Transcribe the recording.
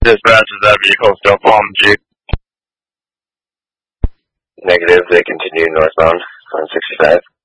Dispatch, is that vehicle still following the Jeep? Negative, they continue northbound on 65.